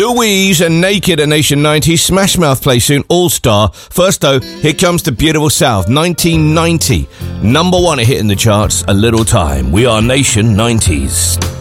Louise and Naked at Nation 90. Smash Mouth play soon. All Star. First though, here comes the Beautiful South. 1990. Number 1 hit in the charts. A Little Time. We are Nation 90s.